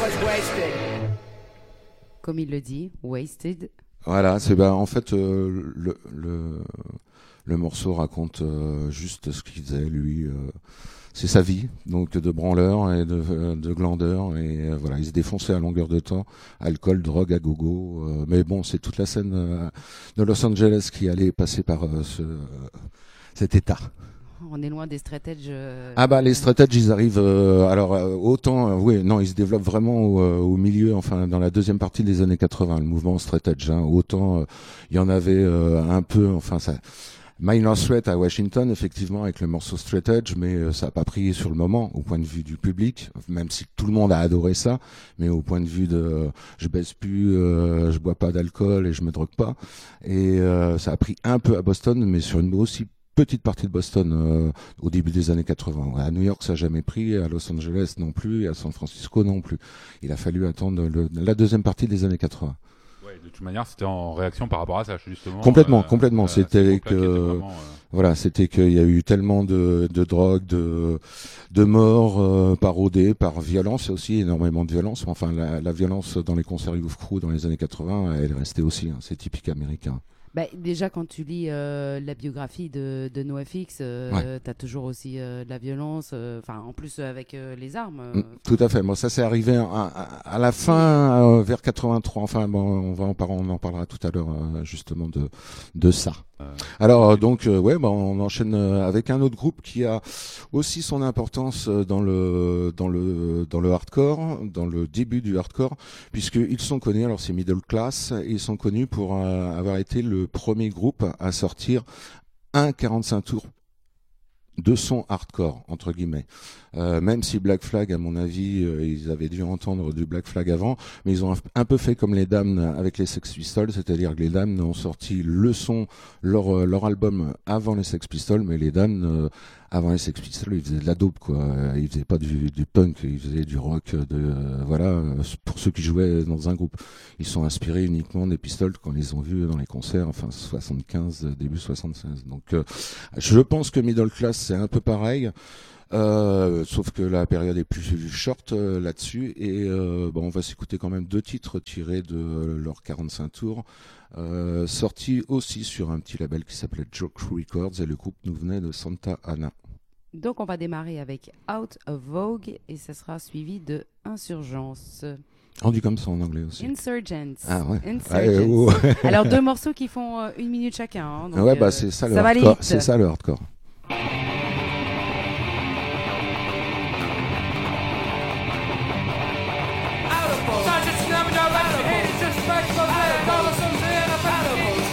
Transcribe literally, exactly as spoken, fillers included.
Comme il le dit, Wasted. Voilà, c'est ben en fait euh, le, le le morceau raconte euh, juste ce qu'il faisait lui. Euh, c'est sa vie, donc de branleur et de, de glandeur et euh, voilà, il se défonçait à longueur de temps, alcool, drogue à gogo. Euh, mais bon, c'est toute la scène euh, de Los Angeles qui allait passer par euh, ce euh, cet état. On est loin des straight edge. Euh... Ah bah les straight edge ils arrivent euh, alors euh, autant euh, oui non ils se développent vraiment au, euh, au milieu enfin dans la deuxième partie des années quatre-vingts le mouvement straight edge hein, autant euh, il y en avait euh, un peu enfin ça Minor Threat à Washington effectivement avec le morceau straight edge mais euh, ça a pas pris sur le moment au point de vue du public même si tout le monde a adoré ça mais au point de vue de euh, je baisse plus euh, je bois pas d'alcool et je me drogue pas et euh, ça a pris un peu à Boston mais sur une aussi petite partie de Boston euh, au début des années quatre-vingts. À New York, ça n'a jamais pris, à Los Angeles non plus, et à San Francisco non plus. Il a fallu attendre le, la deuxième partie des années quatre-vingts. Ouais, de toute manière, c'était en réaction par rapport à ça, justement. Complètement, euh, complètement. Euh, c'était que vraiment, euh... voilà, c'était qu'il y a eu tellement de, de drogue, de, de morts euh, par O D, par violence, et aussi énormément de violence. Enfin, la, la violence dans les concerts Youth Crew dans les années quatre-vingts, elle est restée aussi. Hein, c'est typique américain. Bah, déjà, quand tu lis euh, la biographie de, de NoFX, euh, ouais. tu as toujours aussi euh, de la violence, enfin, euh, en plus euh, avec euh, les armes. Euh, mmh, tout à fait. Moi, ça s'est arrivé à, à, à la fin, euh, vers quatre-vingt-trois. Enfin, bon, on va en parler, on en parlera tout à l'heure, euh, justement, de, de ça. Euh, Alors, euh, donc, euh, ouais, bah, on enchaîne avec un autre groupe qui a aussi son importance dans le, dans le, dans le hardcore, dans le début du hardcore, puisqu'ils sont connus, alors c'est Middle Class, ils sont connus pour euh, avoir été le premier groupe à sortir un quarante-cinq tours de son hardcore entre guillemets. Euh, même si Black Flag, à mon avis, euh, ils avaient dû entendre du Black Flag avant, mais ils ont un, un peu fait comme les Damned avec les Sex Pistols, c'est-à-dire que les Damned ont sorti le son, leur euh, leur album avant les Sex Pistols, mais les Damned euh, avant les Sex Pistols, ils faisaient de la dope quoi. Ils faisaient pas du, du punk, ils faisaient du rock. De euh, voilà, pour ceux qui jouaient dans un groupe, ils sont inspirés uniquement des Pistols quand ils les ont vus dans les concerts, enfin soixante-quinze, début soixante-seize. Donc, euh, je pense que Middle Class c'est un peu pareil. Euh, sauf que la période est plus short euh, là-dessus et euh, bon, on va s'écouter quand même deux titres tirés de leurs quarante-cinq tours, euh, sortis aussi sur un petit label qui s'appelait Joke Records et le groupe nous venait de Santa Ana. Donc on va démarrer avec Out of Vogue et ça sera suivi de Insurgence. On dit comme ça en anglais aussi. Insurgents. Ah ouais. Insurgents. Ah, oh. Alors deux morceaux qui font euh, une minute chacun. Hein, donc, ouais bah euh, c'est ça le ça hardcore. C'est ça le hardcore. Sergeant Snapper